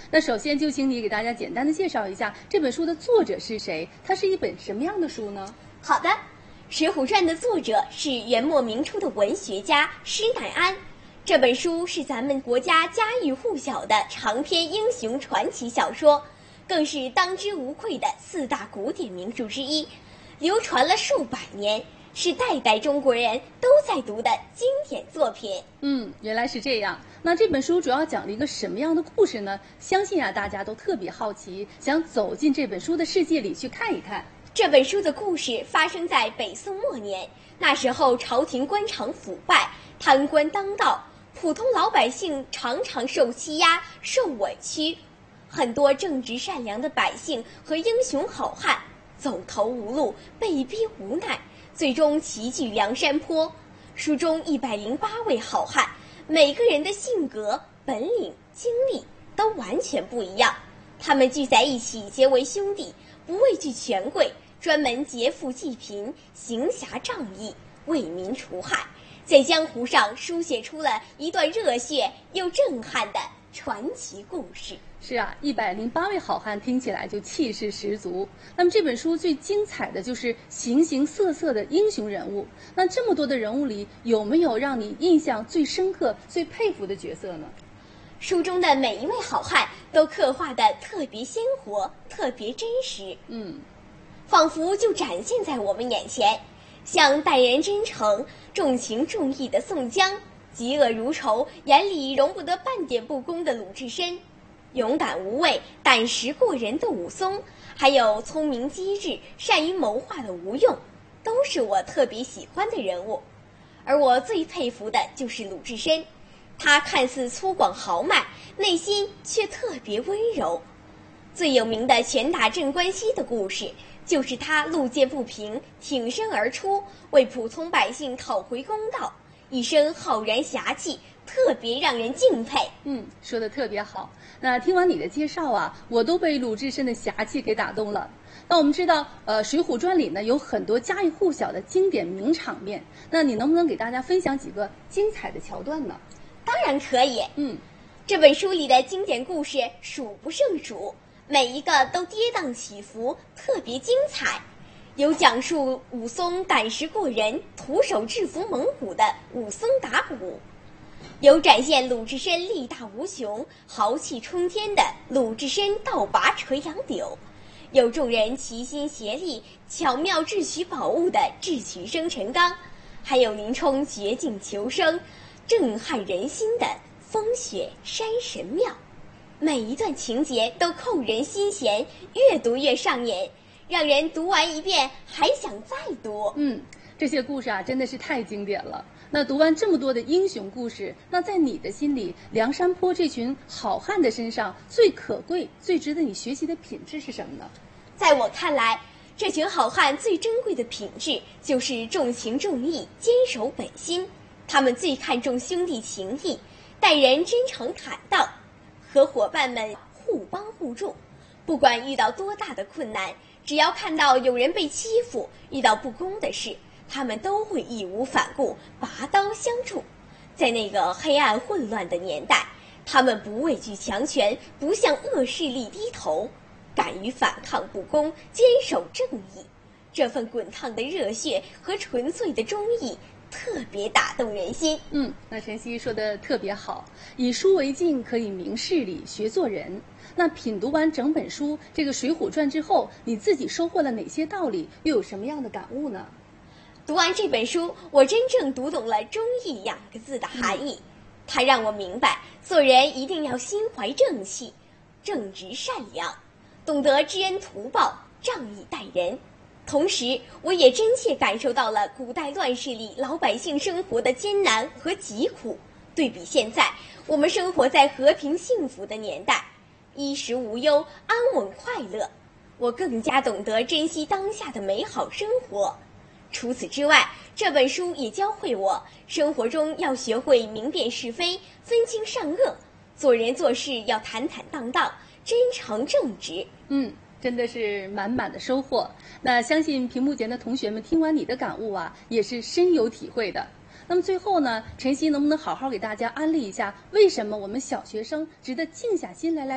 那首先就请你给大家简单的介绍一下这本书的作者是谁，它是一本什么样的书呢？ 好的，《水浒传》的作者是元末明初的文学家施耐庵。这本书是咱们国家家喻户晓的长篇英雄传奇小说，更是当之无愧的4大古典名著之一，流传了数百年，是代代中国人都在读的经典作品。 原来是这样。那这本书主要讲了一个什么样的故事呢？相信大家都特别好奇，想走进这本书的世界里去看一看。 这本书的故事发生在北宋末年，那时候朝廷官场腐败，贪官当道，普通老百姓常常受欺压、受委屈，很多正直善良的百姓和英雄好汉走投无路，被逼无奈，最终齐聚梁山坡。书中108位好汉，每个人的性格、本领、经历都完全不一样，他们聚在一起结为兄弟，不畏惧权贵，专门劫富济贫，行侠仗义，为民除害，在江湖上书写出了一段热血又震撼的传奇故事。 是啊，108位好汉听起来就气势十足。那么这本书最精彩的就是形形色色的英雄人物。那这么多的人物里，有没有让你印象最深刻、最佩服的角色呢？ 书中的每一位好汉都刻画得特别鲜活，特别真实，仿佛就展现在我们眼前。像待人真诚、重情重义的宋江，嫉恶如仇，眼里容不得半点不公的鲁智深，勇敢无畏、胆识过人的武松，还有聪明机智、善于谋划的吴用，都是我特别喜欢的人物。而我最佩服的就是鲁智深，他看似粗犷豪迈，内心却特别温柔。最有名的拳打镇关西的故事，就是他路见不平，挺身而出，为普通百姓讨回公道，一身浩然侠气，特别让人敬佩。 说得特别好。那听完你的介绍我都被鲁智深的侠气给打动了。那我们知道，《水浒传》里呢有很多家喻户晓的经典名场面，那你能不能给大家分享几个精彩的桥段呢？ 当然可以。这本书里的经典故事数不胜数，每一个都跌宕起伏，特别精彩。有讲述武松胆识过人，徒手制服猛虎的武松打虎，有展现鲁智深力大无穷、豪气冲天的鲁智深倒拔垂杨柳，有众人齐心协力巧妙智取宝物的智取生辰纲，还有林冲绝境求生、震撼人心的风雪山神庙。每一段情节都扣人心弦，越读越上瘾，让人读完一遍还想再读。 这些故事真的是太经典了。那读完这么多的英雄故事，那在你的心里，梁山坡这群好汉的身上最可贵、最值得你学习的品质是什么呢？ 在我看来，这群好汉最珍贵的品质就是重情重义、坚守本心。他们最看重兄弟情谊，待人真诚坦荡，和伙伴们互帮互助。不管遇到多大的困难，只要看到有人被欺负，遇到不公的事，他们都会义无反顾，拔刀相助。在那个黑暗混乱的年代，他们不畏惧强权，不向恶势力低头，敢于反抗不公，坚守正义。这份滚烫的热血和纯粹的忠义特别打动人心。 那晨曦说的特别好，以书为镜，可以明事理，学做人。那品读完整本书这个《水浒传》之后，你自己收获了哪些道理，又有什么样的感悟呢？ 读完这本书，我真正读懂了忠义2个字的含义。它让我明白，做人一定要心怀正气，正直善良，懂得知恩图报，仗义待人。同时，我也真切感受到了古代乱世里老百姓生活的艰难和疾苦。对比现在，我们生活在和平幸福的年代，衣食无忧，安稳快乐，我更加懂得珍惜当下的美好生活。除此之外，这本书也教会我，生活中要学会明辨是非，分清善恶，做人做事要坦坦荡荡，真诚正直。 真的是满满的收获。那相信屏幕前的同学们听完你的感悟也是深有体会的。那么最后呢，晨曦能不能好好给大家安利一下，为什么我们小学生值得静下心来